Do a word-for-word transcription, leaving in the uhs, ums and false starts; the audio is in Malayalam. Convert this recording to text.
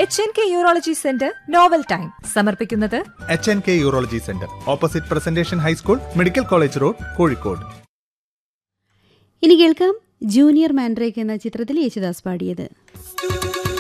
H N K urology centre novel time സമർപ്പിക്കുന്നത് H N K urology centre opposite presentation high school, medical college road, Kozhikode. ഇനി കേൾക്കാം ജൂനിയർ മാൻഡ്രേക്ക് എന്ന ചിത്രത്തിൽ യേശുദാസ് പാടിയത്.